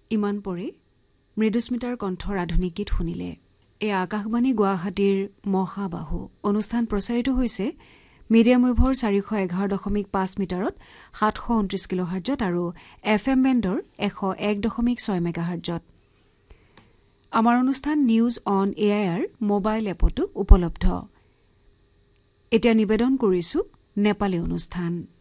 ইমান পৰে মৃদুস্মিতাৰ কণ্ঠৰ আধুনিক গীত শুনিলে। এয়া আকাশবাণী গুৱাহাটীৰ মহাবাহু অনুষ্ঠান প্ৰচাৰিত হৈছে মিডিয়াম ৱেভৰ 411.5 মিটাৰত 729 কিলোহাৰ্জত আৰু FM বেণ্ডৰ 101.6 মেগাহাৰ্জত। আমাৰ অনুষ্ঠান নিউজ অন এআইআৰ মোবাইল এপতো উপলব্ধ। এতিয়া নিবেদন কৰিছো নেপালী অনুষ্ঠান।